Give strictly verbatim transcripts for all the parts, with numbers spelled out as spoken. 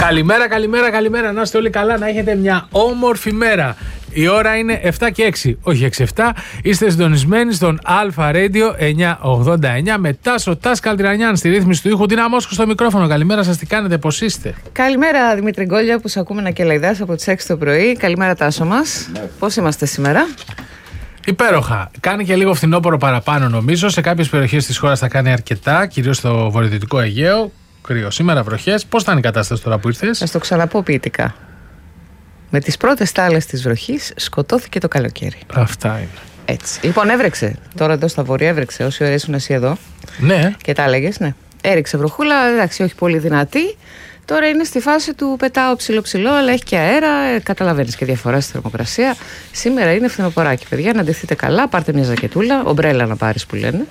Καλημέρα, καλημέρα, καλημέρα. Να είστε όλοι καλά, να έχετε μια όμορφη μέρα. Η ώρα είναι επτά και έξι, όχι έξι επτά. Είστε συντονισμένοι στον Αλφα Radio εννιακόσια ογδόντα εννιά με Τάσο Τας Καλτρανιάν στη ρύθμιση του ήχου. Τίνα Μόσχο στο μικρόφωνο. Καλημέρα σας, τι κάνετε, πώς είστε? Καλημέρα Δημήτρη Γκόλια, που σε ακούμε να κελαϊδάς από τις έξι το πρωί. Καλημέρα Τάσο μας. Ναι. Πώς είμαστε σήμερα? Υπέροχα. Κάνει και λίγο φθινόπωρο παραπάνω νομίζω. Σε κάποιες περιοχές της χώρας θα κάνει αρκετά, κυρίως στο βορειοδυτικό Αιγαίο. Κρύο σήμερα, βροχές. Πώς θα είναι η κατάσταση τώρα που ήρθες? Θα το ξαναπώ ποιητικά. Με τις πρώτες τάλες της βροχής σκοτώθηκε το καλοκαίρι. Αυτά είναι. Έτσι. Λοιπόν, έβρεξε. Τώρα εδώ στα βορεία έβρεξε. Όση ώρα ήσουν εσύ εδώ. Ναι. Και τα έλεγες, ναι. Έριξε βροχούλα, εντάξει, όχι πολύ δυνατή. Τώρα είναι στη φάση του πετάω ψηλό-ψηλό, αλλά έχει και αέρα. Καταλαβαίνεις και διαφορά στη θερμοκρασία. Σήμερα είναι φθινοποράκι, παιδιά. Να ντυθείτε καλά, πάρτε μια ζακετούλα. Ομπρέλα να πάρεις που λένε.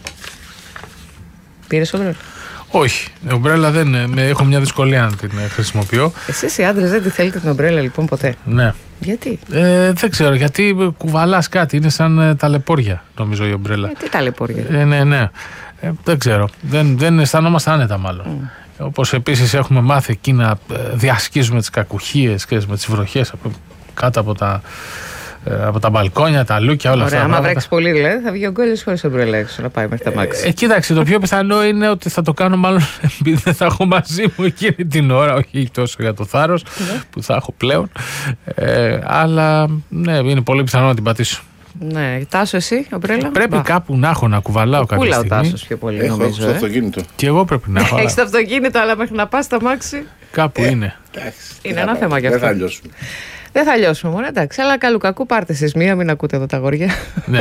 Πήρες ομπρέλα? Όχι, η ομπρέλα δεν. Έχω μια δυσκολία να την χρησιμοποιώ. Εσείς οι άντρες δεν τη θέλετε την ομπρέλα λοιπόν ποτέ? Ναι. Γιατί? Ε, δεν ξέρω, γιατί κουβαλάς κάτι. Είναι σαν ταλαιπώρια, νομίζω, η ομπρέλα. Ε, τι ταλαιπώρια? Ε, ναι, ναι. Ε, δεν ξέρω. Δεν, δεν αισθανόμαστε άνετα, μάλλον. Mm. Όπως επίσης έχουμε μάθει εκεί να διασκίζουμε τις κακουχίες και με τις βροχές κάτω από τα. Από τα μπαλκόνια, τα λούκια, όλα. Ωραία, αυτά. Άμα βρέξει πολύ, δηλαδή, θα βγει ο Γκόλιος χωρίς ομπρέλα έξω να πάει μέχρι τα μάξι. Ε, κοίταξε, το πιο πιθανό είναι ότι θα το κάνω μάλλον επειδή δεν θα έχω μαζί μου εκείνη την ώρα, όχι τόσο για το θάρρος ναι. που θα έχω πλέον. Ε, αλλά ναι, είναι πολύ πιθανό να την πατήσω. Ναι, Τάσο, εσύ, ομπρέλα. Πρέπει Μπα. κάπου να έχω να κουβαλάω κάποια στιγμή. Πούλα ο Τάσος πιο πολύ, έχω, νομίζω. Στο ε? αυτοκίνητο. Και εγώ πρέπει να έχω. Έχεις το αυτοκίνητο, αλλά μέχρι να πας στα μάξι. Κάπου ε, είναι. Εντάξει, είναι ένα θέμα γι' αυτό. Δεν θα λιώσουμε. Δεν θα λιώσουμε μόνο, εντάξει. Αλλά καλού κακού πάρτε εσείς μία, μην ακούτε εδώ τα αγόρια. Ναι.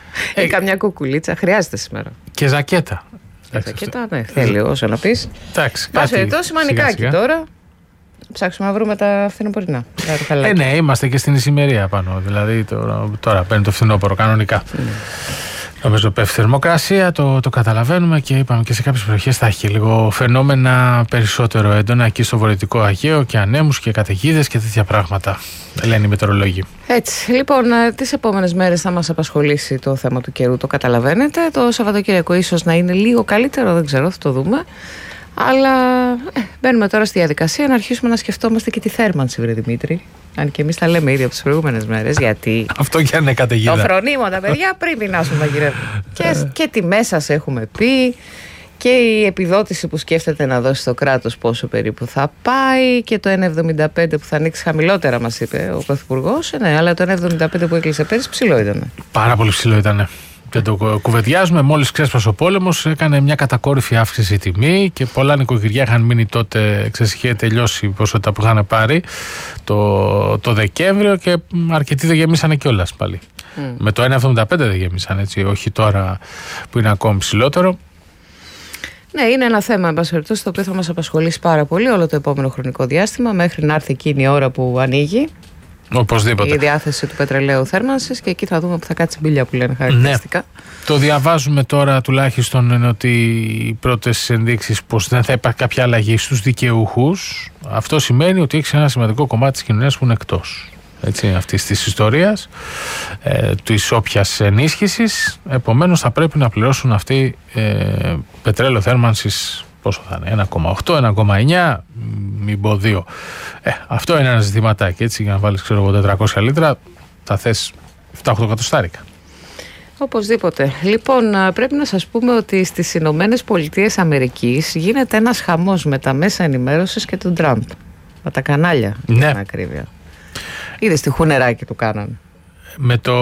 Ή ε, καμιά κουκουλίτσα. Χρειάζεται σήμερα. Και ζακέτα. Και ζακέτα, ναι, θέλει όσο να πεις. Εντάξει. Πας περιπτώσει, μανικάκι τώρα. Ψάξουμε να βρούμε τα φθινοπορεινά. Ε, ναι, είμαστε και στην ησημερία πάνω. Δηλαδή τώρα, τώρα παίρνει το φθινόπωρο κανονικά. Mm. Νομίζω πέφτει θερμοκρασία, το, το καταλαβαίνουμε και είπαμε και σε κάποιες περιοχές θα έχει λίγο φαινόμενα περισσότερο έντονα εκεί στο βορειοδυτικό Αιγαίο και ανέμους και καταιγίδες και τέτοια πράγματα, λένε οι μετεωρολόγοι. Έτσι, λοιπόν, τις επόμενες μέρες θα μας απασχολήσει το θέμα του καιρού, το καταλαβαίνετε. Το Σαββατοκύριακο ίσως να είναι λίγο καλύτερο, δεν ξέρω, θα το δούμε. Αλλά ε, μπαίνουμε τώρα στη διαδικασία να αρχίσουμε να σκεφτόμαστε και τη θέρμανση, βρε Δημήτρη. Αν και εμείς τα λέμε ήδη από τις προηγούμενες μέρες, γιατί. Αυτό κι αν είναι καταιγίδα. Το φρονίμοντα, παιδιά, πριν πεινάσουν μαγειρεύουν. και, και τιμές σας έχουμε πει. Και η επιδότηση που σκέφτεται να δώσει το κράτος πόσο περίπου θα πάει. Και το ένα κόμμα εβδομήντα πέντε που θα ανοίξει χαμηλότερα, μας είπε ο Πρωθυπουργός. Ναι, αλλά το ένα κόμμα εβδομήντα πέντε που έκλεισε πέρυσι ψηλό ήταν. Πάρα πολύ ψηλό ήταν. Και το κουβεντιάζουμε, μόλις ξέσπασε ο πόλεμος, έκανε μια κατακόρυφη αύξηση η τιμή και πολλά νοικοκυριά είχαν μείνει τότε, ξέρεις, είχε τελειώσει η ποσότητα που είχαν πάρει το, το Δεκέμβριο και αρκετοί δεν γεμίσανε κιόλας πάλι. Mm. Με το ένα κόμμα εβδομήντα πέντε δεν γεμίσανε, έτσι, όχι τώρα που είναι ακόμη ψηλότερο. Ναι, είναι ένα θέμα, εν πάση περιπτώσει, το οποίο θα μας απασχολήσει πάρα πολύ όλο το επόμενο χρονικό διάστημα, μέχρι να έρθει εκείνη η ώρα που ανοίγει. Οπωσδήποτε. Η διάθεση του πετρελαίου θέρμανσης και εκεί θα δούμε που θα κάτσει μπίλια που λένε χαρακτηριστικά. Ναι. Το διαβάζουμε τώρα τουλάχιστον είναι ότι οι πρώτες ενδείξεις πως δεν θα υπάρχει κάποια αλλαγή στους δικαιούχους. Αυτό σημαίνει ότι έχει ένα σημαντικό κομμάτι της κοινωνίας που είναι εκτός, έτσι, αυτής της ιστορίας, ε, της όποιας ενίσχυσης. Επομένως θα πρέπει να πληρώσουν αυτοί ε, πετρέλαιο θέρμανσης. Πόσο θα είναι, ένα κόμμα οκτώ, ένα κόμμα εννιά, μην πω δύο. Ε, αυτό είναι ένα ζητηματάκι, έτσι, για να βάλεις, ξέρω εγώ, τετρακόσια λίτρα, θα θες επτά οχτώ εκατοστάρικα. Οπωσδήποτε. Λοιπόν, πρέπει να σας πούμε ότι στις Ηνωμένες Πολιτείες Αμερικής γίνεται ένας χαμός με τα μέσα ενημέρωσης και τον Τραμπ. Με τα κανάλια, ναι. Για την ακρίβεια. Είδες τι χουνεράκι του κάνανε. Με το,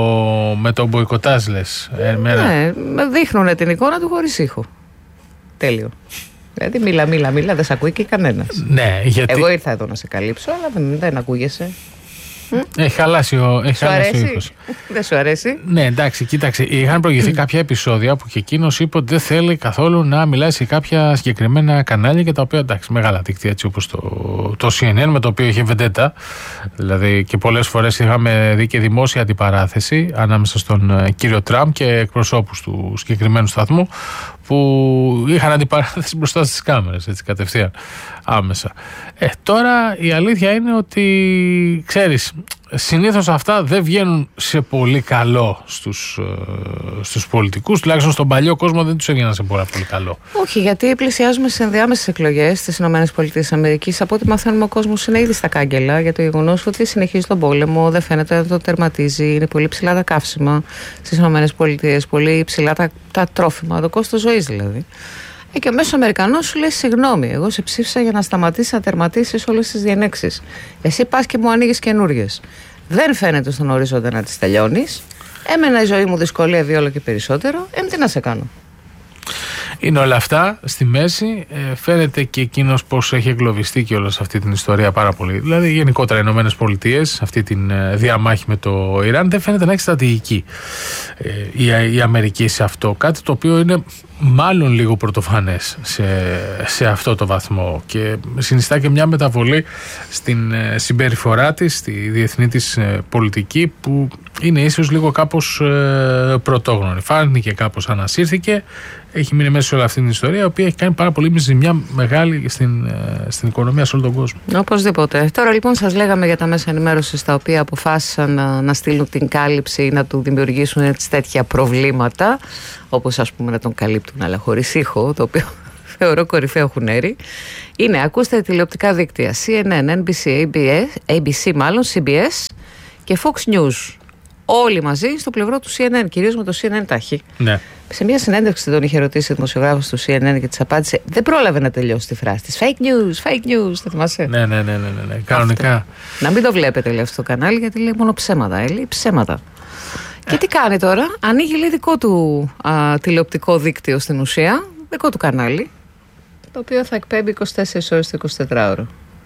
με το μποϊκοτάζ, λες. Ε, ναι, δείχνουν την εικόνα του χωρίς ήχο. Τέλειο. Δηλαδή μίλα, μίλα, μίλα, δεν σε ακούει και κανένας. Ναι, γιατί. Εγώ ήρθα εδώ να σε καλύψω, αλλά δεν, δεν ακούγεσαι. Έχει χαλάσει ο, έχει σου χαλάσει αρέσει? Ο ήχος. Δεν σου αρέσει? Ναι, εντάξει, κοίταξε. Είχαν προηγηθεί κάποια επεισόδια που και εκείνος είπε ότι δεν θέλει καθόλου να μιλάει σε κάποια συγκεκριμένα κανάλια και τα οποία, εντάξει, μεγάλα δίκτυα, έτσι όπως το, το σι εν εν, με το οποίο είχε βεντέτα. Δηλαδή και πολλές φορές είχαμε δει και δημόσια αντιπαράθεση ανάμεσα στον κύριο Τραμπ και εκπροσώπους του συγκεκριμένου σταθμού που είχαν αντιπαράθεση μπροστά στις κάμερες, έτσι, κατευθείαν, άμεσα. Ε, τώρα η αλήθεια είναι ότι, ξέρεις, συνήθως αυτά δεν βγαίνουν σε πολύ καλό στους, στους πολιτικούς, τουλάχιστον στον παλιό κόσμο δεν τους έβγαιναν σε πολύ, πολύ καλό. Όχι, γιατί πλησιάζουμε στις ενδιάμεσες εκλογές στις ΗΠΑ. Από ό,τι μαθαίνουμε, ο κόσμος είναι ήδη στα κάγκελα για το γεγονός ότι συνεχίζει τον πόλεμο, δεν φαίνεται να το τερματίζει, είναι πολύ ψηλά τα καύσιμα στις ΗΠΑ, πολύ ψηλά τα, τα τρόφιμα, το κόστος ζωής δηλαδή. Ε, και ο μέσος Αμερικανός σου λέει: συγγνώμη, εγώ σε ψήφισα για να σταματήσει να τερματίσεις όλες τις διενέξεις. Εσύ πας και μου ανοίγεις καινούριες. Δεν φαίνεται στον ορίζοντα να τις τελειώνεις. Έμενα η ζωή μου δυσκολεύει όλο και περισσότερο. Ε, τι να σε κάνω. Είναι όλα αυτά στη μέση. Ε, φαίνεται και εκείνος πως έχει εγκλωβιστεί και όλα σε αυτή την ιστορία πάρα πολύ. Δηλαδή, γενικότερα οι Ηνωμένες Πολιτείες, αυτή τη ε, διαμάχη με το Ιράν, δεν φαίνεται να έχει στρατηγική ε, η, η Αμερική σε αυτό. Κάτι το οποίο είναι μάλλον λίγο πρωτοφανές σε, σε αυτό το βαθμό και συνιστά και μια μεταβολή στην ε, συμπεριφορά της, στη διεθνή της ε, πολιτική, που είναι ίσως λίγο κάπως ε, πρωτόγνωρη. Φάνηκε κάπως, ανασύρθηκε, έχει μείνει μέσα σε όλη αυτή την ιστορία, η οποία έχει κάνει πάρα πολύ ζημιά μεγάλη στην, ε, στην οικονομία σε όλο τον κόσμο. Οπωσδήποτε. Τώρα λοιπόν σας λέγαμε για τα μέσα ενημέρωσης τα οποία αποφάσισαν να, να στείλουν την κάλυψη ή να του δημιουργήσουν έτσι τέτοια προβλήματα, όπως ας πούμε να τον καλύπτουν αλλά χωρίς ήχο, το οποίο θεωρώ κορυφαίο χουνέρι. Είναι, ακούστε, τηλεοπτικά δίκτυα σι εν εν, εν μπι σι, έι μπι ες, έι μπι σι μάλλον, σι μπι ες και Fox News. Όλοι μαζί στο πλευρό του σι εν εν, κυρίως με το σι εν εν τάχη. Ναι. Σε μια συνέντευξη τον είχε ρωτήσει ο δημοσιογράφος του σι εν εν και της απάντησε, δεν πρόλαβε να τελειώσει τη φράση της. Fake news, fake news, θα θυμάσαι. Ναι, ναι, ναι, ναι, ναι. Κανονικά. Αυτό. Να μην το βλέπετε, λέει, αυτό το κανάλι, γιατί λέει μόνο ψέματα. Ε, λέει ψέματα. Και τι κάνει τώρα, ανοίγει, λέει, δικό του α, τηλεοπτικό δίκτυο στην ουσία, δικό του κανάλι, το οποίο θα εκπέμπει είκοσι τέσσερις ώρες το εικοσιτετράωρο.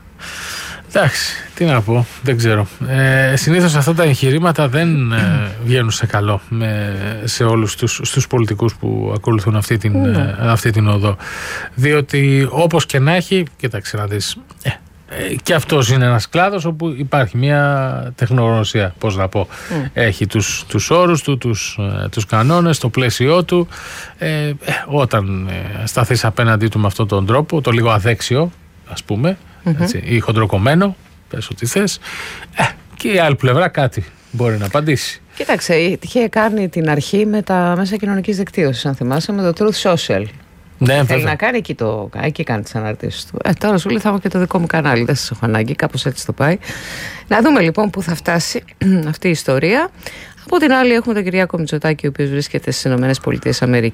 Εντάξει, τι να πω, δεν ξέρω. Ε, συνήθως αυτά τα εγχειρήματα δεν ε, βγαίνουν σε καλό με, σε όλους τους, στους πολιτικούς που ακολουθούν αυτή την, mm. ε, αυτή την οδό. Διότι όπως και να έχει, κοίταξε να δεις, ε, ε, και αυτός είναι ένας κλάδος όπου υπάρχει μια τεχνογνωσία, πώς να πω. Mm. Έχει τους, τους όρους του, τους, ε, τους κανόνες, το πλαίσιό του. Ε, ε, όταν ε, σταθείς απέναντί του με αυτόν τον τρόπο, το λίγο αδέξιο, ας πούμε, mm-hmm. έτσι, ή χοντροκομμένο, πες ό,τι θες, ε, και η άλλη πλευρά κάτι μπορεί να απαντήσει. Κοίταξε, είχε κάνει την αρχή με τα μέσα κοινωνικής δικτύωσης, αν θυμάσαι, με το Truth Social. Ναι, θέλει να κάνει εκεί, το, εκεί κάνει τις αναρτήσεις του. Ε, τώρα σου λέει θα έχω και το δικό μου κανάλι, δεν σας έχω ανάγκη, κάπως έτσι το πάει. Να δούμε λοιπόν πού θα φτάσει αυτή η ιστορία. Από την άλλη έχουμε τον Κυριάκο Μητσοτάκη, ο οποίος βρίσκεται στις ΗΠΑ.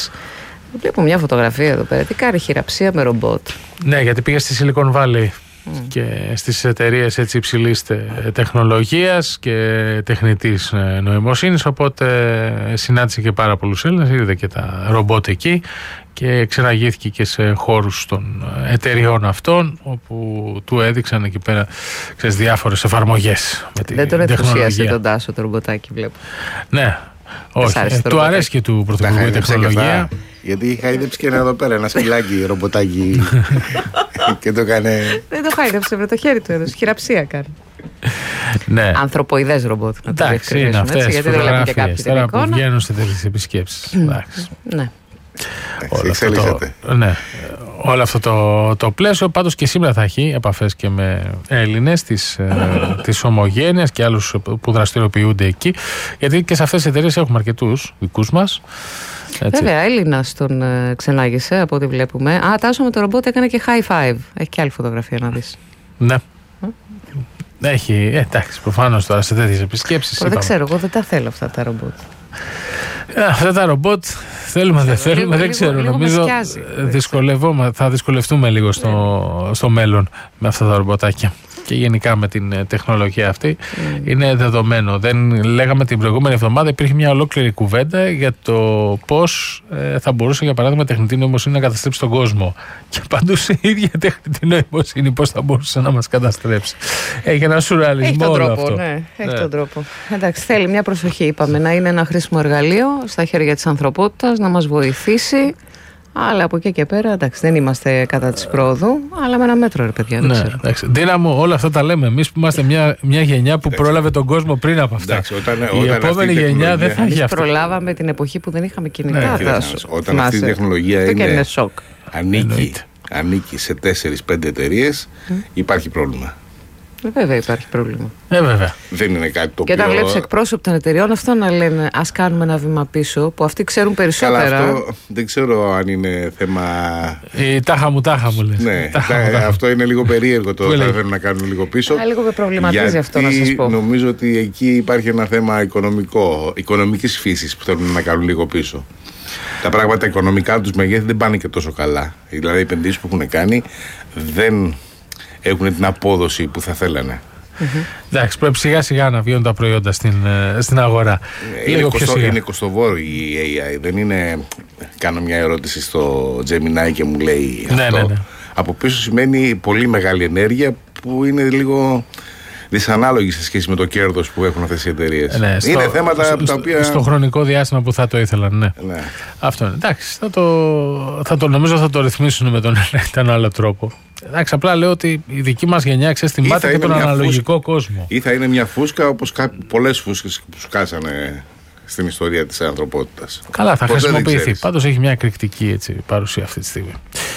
Βλέπω μια φωτογραφία εδώ πέρα. Τι κάνει, χειραψία με ρομπότ. Ναι, γιατί πήγε στη Silicon Valley mm. και στις εταιρείες έτσι υψηλής τεχνολογίας και τεχνητής νοημοσύνης. Οπότε συνάντησε και πάρα πολλούς Έλληνες, είδε και τα ρομπότ εκεί και ξεναγήθηκε και σε χώρους των εταιριών αυτών, όπου του έδειξαν εκεί πέρα, ξέρεις, διάφορες εφαρμογές με τη Δεν τον τεχνολογία. ενθουσίασε τον Τάσο το ρομποτάκι, βλέπω. Ναι. Όχι, ε, του αρέσει και του Πρωθυπουργού η τεχνολογία. Γιατί χάιδεψε και ένα εδώ πέρα, ένα σκυλάκι, ρομποτάκι. Και το έκανε. Δεν το χάιδεψε, με το χέρι του έδωσε. Χειραψία κάνει. Ναι. Ανθρωποειδές ρομπότ. Εντάξει, είναι αυτές οι φωτογραφίες τώρα που βγαίνουν σε τέτοιες επισκέψεις. Ναι. Όλο αυτό το, ναι. Όλο αυτό το, το πλαίσιο. Πάντως και σήμερα θα έχει επαφές και με Έλληνες της, της Ομογένειας και άλλους που δραστηριοποιούνται εκεί, γιατί και σε αυτές τις εταιρείες έχουμε αρκετούς δικούς μας. Έτσι. Βέβαια, Έλληνας τον ε, ξενάγησε από ό,τι βλέπουμε. Α, Τάσο με το ρομπότ έκανε και high five. Έχει και άλλη φωτογραφία να δεις. Ναι. Mm. Έχει, ε, εντάξει, προφανώς τώρα σε τέτοιες επισκέψεις. Δεν ξέρω, εγώ δεν τα θέλω αυτά τα ρομπότ. Αυτά τα ρομπότ θέλουμε, δεν θέλουμε, λίγο, δεν ξέρω. Λίγο, νομίζω θα δυσκολευτούμε λίγο στο, στο μέλλον με αυτά τα ρομποτάκια. Και γενικά με την τεχνολογία αυτή mm. είναι δεδομένο. Δεν λέγαμε την προηγούμενη εβδομάδα, υπήρχε μια ολόκληρη κουβέντα για το πώς ε, θα μπορούσε, για παράδειγμα, η τεχνητή νοημοσύνη να καταστρέψει τον κόσμο. Και απαντούσε η ίδια τεχνητή νοημοσύνη πώς θα μπορούσε να μας καταστρέψει. Έχει ένα σουρεαλισμό όλο τρόπο, αυτό. Ναι, έχει ναι. τον τρόπο. Εντάξει, θέλει μια προσοχή, είπαμε, να είναι ένα χρήσιμο εργαλείο στα χέρια της ανθρωπότητας, να μας βοηθήσει. Αλλά από εκεί και πέρα, εντάξει, δεν είμαστε κατά της πρόοδου, αλλά με ένα μέτρο, ρε παιδιά. Δεν ναι, ξέρω. Εντάξει. Δύναμο, όλα αυτά τα λέμε εμείς που είμαστε μια, μια γενιά που εντάξει. πρόλαβε τον κόσμο πριν από αυτά. Εντάξει, όταν, η όταν επόμενη γενιά τεχνολογία... δεν θα έχει αυτό. Προλάβαμε την εποχή που δεν είχαμε κινητά. Ναι, τάσο, όταν θυμάσαι. Αυτή η τεχνολογία είναι, είναι σοκ. Ανήκει, ανήκει σε τέσσερις πέντε εταιρείες, mm. υπάρχει πρόβλημα. Ε, βέβαια υπάρχει πρόβλημα. Ε, βέβαια. Δεν είναι κάτι το και οποίο. όταν βλέπει εκπρόσωποι των εταιριών αυτό να λένε ας κάνουμε ένα βήμα πίσω, που αυτοί ξέρουν περισσότερα. Καλά, αυτό δεν ξέρω αν είναι θέμα. Η τάχα μου, τάχα μου λες. Ναι, τάχα τά, μου, τάχα. αυτό είναι λίγο περίεργο το ότι θέλουν να κάνουν λίγο πίσω. Α, λίγο με προβληματίζει γιατί αυτό να σας πω. Νομίζω ότι εκεί υπάρχει ένα θέμα οικονομικό, οικονομικής φύσης που θέλουν να κάνουν λίγο πίσω. Τα πράγματα οικονομικά τους μεγέθη δεν πάνε και τόσο καλά. Δηλαδή οι επενδύσεις που έχουν κάνει δεν έχουν την απόδοση που θα θέλανε. Mm-hmm. Εντάξει, πρέπει σιγά σιγά να βγαίνουν τα προϊόντα στην, στην αγορά. Είναι, Λίγο κοστο, πιο σιγά. είναι κοστοβόρη η έι άι. Δεν είναι. Κάνω μια ερώτηση στο Gemini και μου λέει ναι, αυτό. Ναι, ναι. Από πίσω σημαίνει πολύ μεγάλη ενέργεια που είναι λίγο δυσανάλογη σε σχέση με το κέρδος που έχουν αυτές οι εταιρείες. Ναι, στο, είναι θέματα στο, τα οποία. Στο χρονικό διάστημα που θα το ήθελαν, ναι. ναι. Αυτό είναι. Εντάξει, θα το, θα το, νομίζω θα το ρυθμίσουν με τον ένα άλλο τρόπο. Εντάξει, απλά λέω ότι η δική μας γενιά ξεστιμάται και τον αναλογικό φούσκα, κόσμο. Ή θα είναι μια φούσκα όπως πολλές φούσκες που σκάσανε στην ιστορία της ανθρωπότητας. Καλά, θα Ποτέ χρησιμοποιηθεί. Πάντως έχει μια εκρηκτική έτσι, παρουσία αυτή τη στιγμή.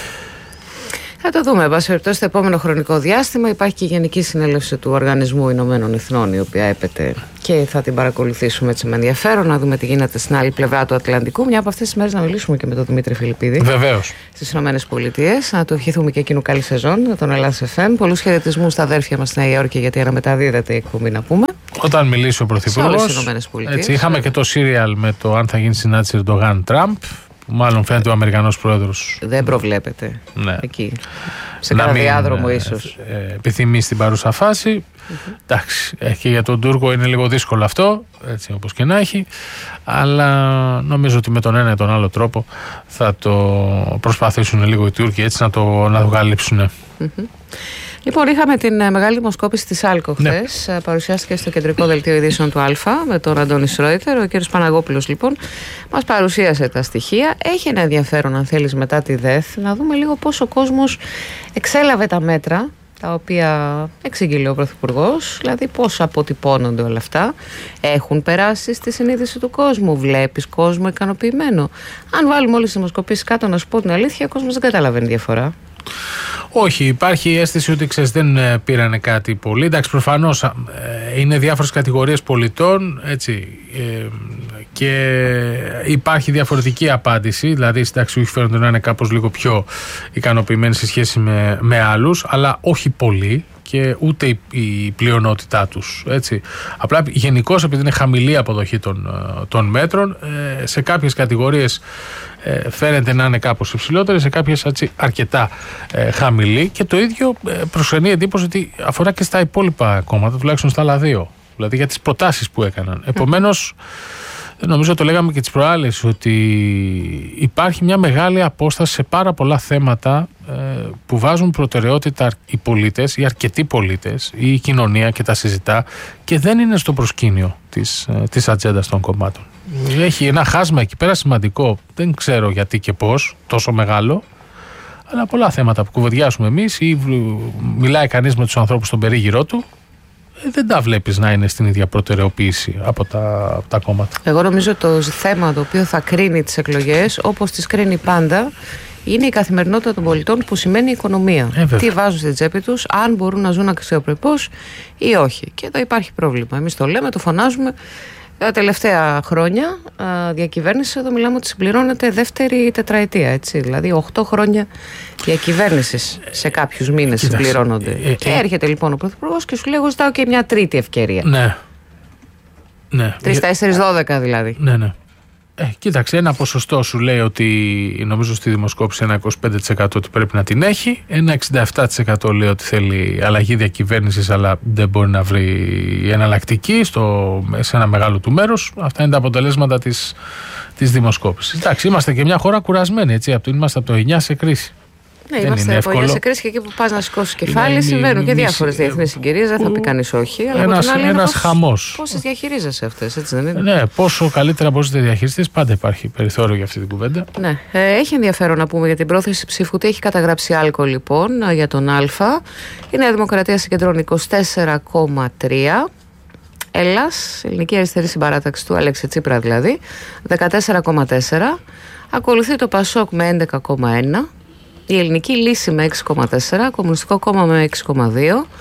Θα το δούμε. Εν πάση περιπτώσει, στο επόμενο χρονικό διάστημα υπάρχει και η Γενική Συνέλευση του Οργανισμού Ηνωμένων Εθνών, η οποία έπεται και θα την παρακολουθήσουμε έτσι με ενδιαφέρον, να δούμε τι γίνεται στην άλλη πλευρά του Ατλαντικού. Μια από αυτές τις μέρες να μιλήσουμε και με τον Δημήτρη Φιλιππίδη. Βεβαίως. Στις Ηνωμένες Πολιτείες. Να του ευχηθούμε και εκείνου καλή σεζόν, με τον Ελλάς εφ εμ. Πολλούς χαιρετισμούς στα αδέρφια μας στη Νέα Υόρκη, γιατί αναμεταδίδεται η εκπομπή, να πούμε. Όταν μιλήσει ο Πρωθυπουργός. Έτσι, είχαμε και το σύριαλ με το αν θα γίνει συνάντηση Ερντογάν-Τραμπ. Μάλλον φαίνεται ο Αμερικανός πρόεδρος. Δεν προβλέπεται. Ναι. Εκεί. Σε κανένα διάδρομο, ίσως. Ε, ε, επιθυμεί στην παρούσα φάση. Mm-hmm. Εντάξει. Ε, και για τον Τούρκο είναι λίγο δύσκολο αυτό. Έτσι όπως και να έχει. Αλλά νομίζω ότι με τον ένα ή τον άλλο τρόπο θα το προσπαθήσουν λίγο οι Τούρκοι έτσι να το, να το καλύψουν. Mm-hmm. Λοιπόν, είχαμε την μεγάλη δημοσκόπηση της Άλκο χθες. Ναι. Παρουσιάστηκε στο κεντρικό δελτίο ειδήσεων του Α με τον Αντώνη Σρόιτερ. Ο κ. Παναγόπουλος, λοιπόν, μας παρουσίασε τα στοιχεία. Έχει ένα ενδιαφέρον, αν θέλεις, μετά τη ΔΕΘ, να δούμε λίγο πώς ο κόσμος εξέλαβε τα μέτρα τα οποία εξήγηλε ο Πρωθυπουργός, δηλαδή πώς αποτυπώνονται όλα αυτά. Έχουν περάσει στη συνείδηση του κόσμου. Βλέπεις κόσμο ικανοποιημένο. Αν βάλουμε όλες τις δημοσκοπήσεις κάτω, να σου πω την αλήθεια, ο κόσμος δεν καταλαβαίνει διαφορά. Όχι, υπάρχει η αίσθηση ότι ξέρεις, δεν πήρανε κάτι πολύ. Εντάξει, προφανώς ε, είναι διάφορες κατηγορίες πολιτών, έτσι, ε, και υπάρχει διαφορετική απάντηση. Δηλαδή, οι συνταξιούχοι φαίνονται να είναι κάπως λίγο πιο ικανοποιημένοι σε σχέση με, με άλλους, αλλά όχι πολύ και ούτε η, η πλειονότητά τους. Έτσι. Απλά γενικώς, επειδή είναι χαμηλή η αποδοχή των, των μέτρων, ε, σε κάποιες κατηγορίες ε, φαίνεται να είναι κάπως υψηλότερη, σε κάποιες έτσι, αρκετά ε, χαμηλή, και το ίδιο ε, προσφέρει εντύπωση ότι αφορά και στα υπόλοιπα κόμματα, τουλάχιστον στα άλλα δύο. Δηλαδή για τις προτάσεις που έκαναν. Επομένως, νομίζω το λέγαμε και τις προάλλες, ότι υπάρχει μια μεγάλη απόσταση σε πάρα πολλά θέματα ε, που βάζουν προτεραιότητα οι πολίτες, οι αρκετοί πολίτες, η κοινωνία και τα συζητά, και δεν είναι στο προσκήνιο της, ε, της ατζέντας των κομμάτων. Έχει ένα χάσμα εκεί πέρα σημαντικό, δεν ξέρω γιατί και πώς, τόσο μεγάλο, αλλά πολλά θέματα που κουβεντιάσουμε εμείς ή μιλάει κανείς με τους ανθρώπους στον περίγυρό του, δεν τα βλέπεις να είναι στην ίδια προτεραιοποίηση από τα, από τα κόμματα. Εγώ νομίζω το θέμα το οποίο θα κρίνει τις εκλογές, όπως τις κρίνει πάντα, είναι η καθημερινότητα των πολιτών, που σημαίνει η οικονομία. Ε, Τι βάζουν στην τσέπη τους, αν μπορούν να ζουν αξιοπρεπώς ή όχι. Και εδώ υπάρχει πρόβλημα. Εμείς το λέμε, το φωνάζουμε. Τα τελευταία χρόνια διακυβέρνηση, εδώ μιλάμε ότι συμπληρώνεται δεύτερη τετραετία, έτσι. Δηλαδή οκτώ χρόνια διακυβέρνησης σε κάποιους μήνες συμπληρώνονται. Ε, και ε, έρχεται λοιπόν ο Πρωθυπουργός και σου λέει: εγώ ζητάω και μια τρίτη ευκαιρία. Ναι. Ναι. Τρεις, τέσσερις, δώδεκα δηλαδή. Ναι, ναι. Ε, κοίταξε, ένα ποσοστό σου λέει ότι, νομίζω στη δημοσκόπηση ένα είκοσι πέντε τοις εκατό ότι πρέπει να την έχει, ένα εξήντα επτά τοις εκατό λέει ότι θέλει αλλαγή διακυβέρνησης αλλά δεν μπορεί να βρει εναλλακτική στο, σε ένα μεγάλο του μέρος. Αυτά είναι τα αποτελέσματα της, της δημοσκόπησης. Εντάξει, είμαστε και μια χώρα κουρασμένη, έτσι, από το, είμαστε από το εννιά σε κρίση. Ναι, είμαστε από εννιά σε κρίση, και εκεί που πας να σηκώσεις κεφάλι συμβαίνουν και διάφορες διεθνείς συγκυρίες. Δεν θα πει κανείς όχι. Αλλά ένας ένας χαμός. Πώς τις διαχειρίζεσαι αυτές, έτσι δεν είναι? Ναι, πόσο καλύτερα μπορείς να τις διαχειριστείς, πάντα υπάρχει περιθώριο για αυτή την κουβέντα. Ναι, ε, έχει ενδιαφέρον να πούμε για την πρόθεση ψήφου. Τι έχει καταγράψει Άλκο λοιπόν για τον Α. Η Νέα Δημοκρατία συγκεντρώνει είκοσι τέσσερα κόμμα τρία. Ελλάς, Ελληνική Αριστερή Συμπαράταξη του Αλέξη Τσίπρα δηλαδή, δεκατέσσερα κόμμα τέσσερα. Ακολουθεί το Πασόκ με έντεκα κόμμα ένα. Η Ελληνική Λύση με έξι κόμμα τέσσερα, Κομμουνιστικό Κόμμα με έξι κόμμα δύο,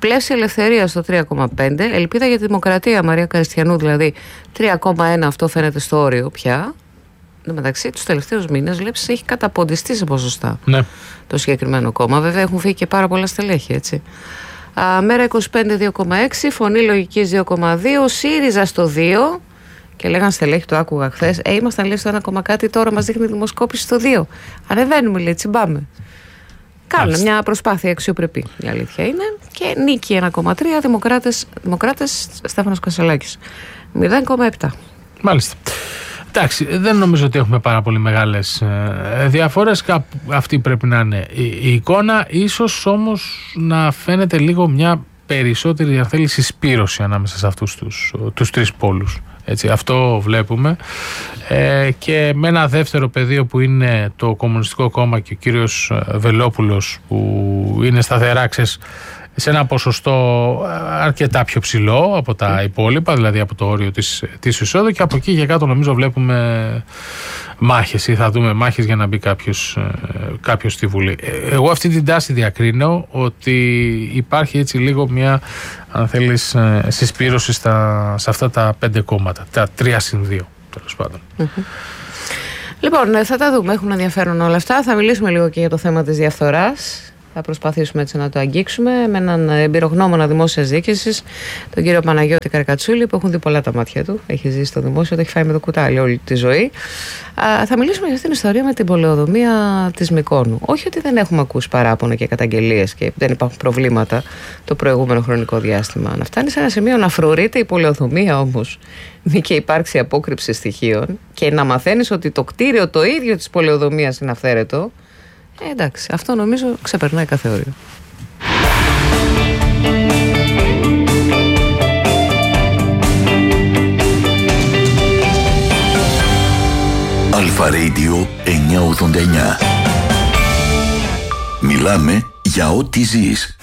Πλεύση ελευθερία στο τρία κόμμα πέντε. Ελπίδα για τη δημοκρατία Μαρία Καριστιανού δηλαδή τρία κόμμα ένα. Αυτό φαίνεται στο όριο πια. Εν τω μεταξύ, τους τελευταίους μήνες βλέπεις έχει καταποντιστεί σε ποσοστά ναι. το συγκεκριμένο κόμμα. Βέβαια έχουν φύγει και πάρα πολλά στελέχη, έτσι. Α, Μέρα είκοσι πέντε δύο κόμμα έξι. Φωνή Λογικής δύο κόμμα δύο. ΣΥΡΙΖΑ στο δύο. Και λέγαν στελέχη, το άκουγα χθες. Ε, ήμασταν λέει στο ένα κόμμα κάτι, τώρα μας δείχνει δημοσκόπηση στο δύο. Ανεβαίνουμε, λέει, τσιμπάμε. Κάνουν μια προσπάθεια αξιοπρεπή, η αλήθεια είναι. Και νίκη ένα κόμμα τρία. Δημοκράτες, δημοκράτες Στέφανος Κασσαλάκης μηδέν κόμμα επτά. Μάλιστα. Εντάξει, δεν νομίζω ότι έχουμε πάρα πολύ μεγάλες ε, διαφορές. Κάπου αυτή πρέπει να είναι η, η εικόνα. Ίσως όμως να φαίνεται λίγο μια περισσότερη, αν θέλει, συσπήρωση ανάμεσα σε αυτούς τους, τους τρεις πόλους. Έτσι, αυτό βλέπουμε. Ε, και με ένα δεύτερο πεδίο που είναι το Κομμουνιστικό Κόμμα και ο κύριος Βελόπουλος, που είναι σταθερά, ξέρεις, σε ένα ποσοστό αρκετά πιο ψηλό από τα υπόλοιπα, δηλαδή από το όριο της, της εισόδου, και από εκεί και κάτω νομίζω βλέπουμε μάχες ή θα δούμε μάχες για να μπει κάποιος, κάποιος στη Βουλή. Εγώ αυτή την τάση διακρίνω ότι υπάρχει έτσι λίγο μια, αν θέλεις, συσπήρωση στα, σε αυτά τα πέντε κόμματα, τα τρία συν δύο τέλος πάντων. Mm-hmm. Λοιπόν, θα τα δούμε, έχουν ενδιαφέρον όλα αυτά. Θα μιλήσουμε λίγο και για το θέμα της διαφθοράς. Θα προσπαθήσουμε έτσι να το αγγίξουμε με έναν εμπειρογνώμονα δημόσιας διοίκησης, τον κύριο Παναγιώτη Καρκατσούλη, που έχουν δει πολλά τα μάτια του. Έχει ζήσει στο δημόσιο, το έχει φάει με το κουτάλι όλη τη ζωή. Α, θα μιλήσουμε για αυτήν την ιστορία με την πολεοδομία της Μυκόνου. Όχι ότι δεν έχουμε ακούσει παράπονα και καταγγελίες και δεν υπάρχουν προβλήματα το προηγούμενο χρονικό διάστημα. Να φτάνει σε ένα σημείο να φρουρείται η πολεοδομία όμως, μη και υπάρξει απόκρυψη στοιχείων, και να μαθαίνεις ότι το κτίριο το ίδιο της πολεοδομίας είναι αυθαίρετο. Ε, εντάξει, αυτό νομίζω ξεπερνάει κάθε όριο. Αλφα Radio εννιακόσια ογδόντα εννιά. Μιλάμε για ό,τι ζεις.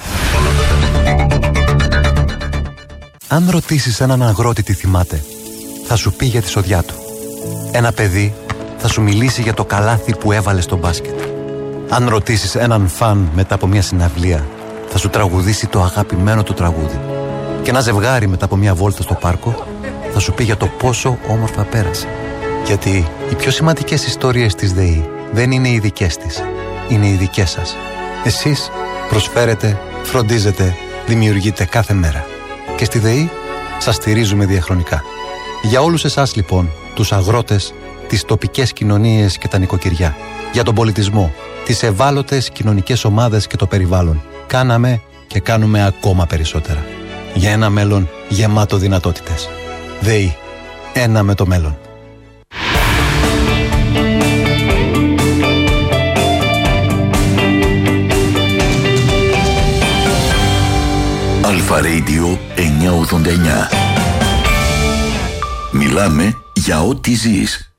Αν ρωτήσεις έναν αγρότη τι θυμάται, θα σου πει για τη σοδιά του. Ένα παιδί θα σου μιλήσει για το καλάθι που έβαλε στο μπάσκετ. Αν ρωτήσεις έναν φαν μετά από μια συναυλία, θα σου τραγουδήσει το αγαπημένο του τραγούδι. Και ένα ζευγάρι μετά από μια βόλτα στο πάρκο θα σου πει για το πόσο όμορφα πέρασε. Γιατί οι πιο σημαντικές ιστορίες της ΔΕΗ δεν είναι οι δικές της, είναι οι δικές σας. Εσείς προσφέρετε, φροντίζετε, δημιουργείτε κάθε μέρα. Και στη ΔΕΗ σας στηρίζουμε διαχρονικά. Για όλους εσάς λοιπόν, τους αγρότες, τις τοπικές κοινωνίες και τα νοικοκυριά, για τον πολιτισμό, τις ευάλωτες κοινωνικές ομάδες και το περιβάλλον, κάναμε και κάνουμε ακόμα περισσότερα. Για ένα μέλλον γεμάτο δυνατότητες. ΔΕΗ. Ένα με το μέλλον. Αλφα Radio εννιακόσια ογδόντα εννιά. Μιλάμε για ό,τι ζεις.